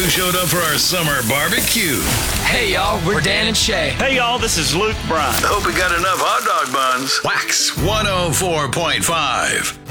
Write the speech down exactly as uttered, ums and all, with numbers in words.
who showed up for our summer barbecue. Hey, y'all, we're Dan and Shay. Hey, y'all, this is Luke Bryan. Hope we got enough hot dog buns. Wax one oh four point five.